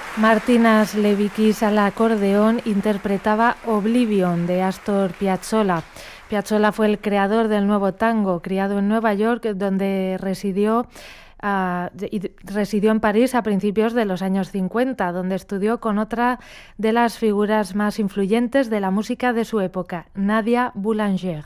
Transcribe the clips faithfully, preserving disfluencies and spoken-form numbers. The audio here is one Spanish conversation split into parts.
Martinas Levikis al acordeón interpretaba Oblivion de Astor Piazzolla. Piazzolla fue el creador del nuevo tango, criado en Nueva York, donde residió, uh, y residió en París a principios de los años cincuenta, donde estudió con otra de las figuras más influyentes de la música de su época, Nadia Boulanger.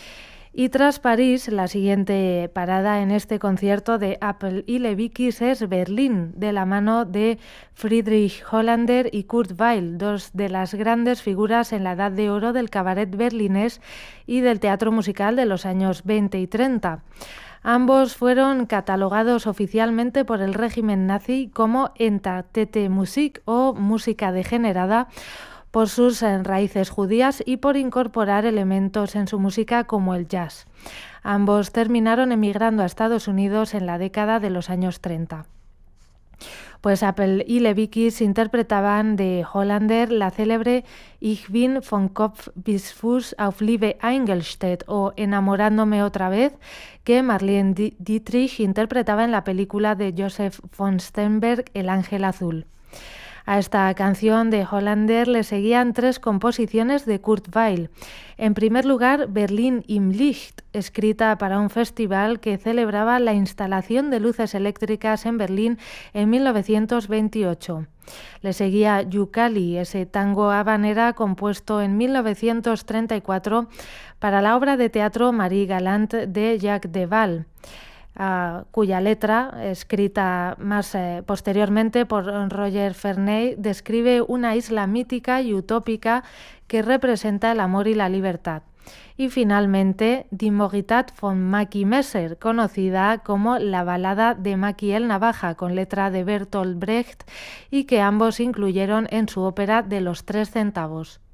Y tras París, la siguiente parada en este concierto de Apple y Levikis es Berlín, de la mano de Friedrich Hollander y Kurt Weill, dos de las grandes figuras en la edad de oro del cabaret berlinés y del teatro musical de los años veinte y treinta. Ambos fueron catalogados oficialmente por el régimen nazi como Entartete Musik o música degenerada, por sus raíces judías y por incorporar elementos en su música como el jazz. Ambos terminaron emigrando a Estados Unidos en la década de los años treinta. Pues Apple y Levikis interpretaban de Hollander la célebre Ich bin von Kopf bis Fuß auf Liebe eingestellt o Enamorándome otra vez, que Marlene Dietrich interpretaba en la película de Joseph von Sternberg El ángel azul. A esta canción de Hollander le seguían tres composiciones de Kurt Weill. En primer lugar, Berlin im Licht, escrita para un festival que celebraba la instalación de luces eléctricas en Berlín en mil novecientos veintiocho. Le seguía Yukali, ese tango habanera compuesto en mil novecientos treinta y cuatro para la obra de teatro Marie Galante de Jacques Deval. Uh, cuya letra, escrita más eh, posteriormente por Roger Ferney, describe una isla mítica y utópica que representa el amor y la libertad. Y finalmente, Die Morität von Mackie Messer, conocida como la balada de Mackie el Navaja, con letra de Bertolt Brecht, y que ambos incluyeron en su ópera de los tres centavos.